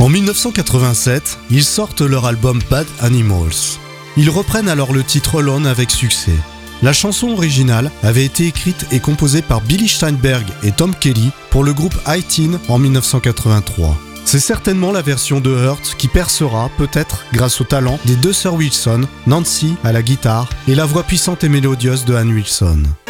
En 1987, ils sortent leur album Bad Animals. Ils reprennent alors le titre Alone avec succès. La chanson originale avait été écrite et composée par Billy Steinberg et Tom Kelly pour le groupe High-Teen en 1983. C'est certainement la version de Hurt qui percera, peut-être grâce au talent des deux sœurs Wilson, Nancy à la guitare et la voix puissante et mélodieuse de Ann Wilson.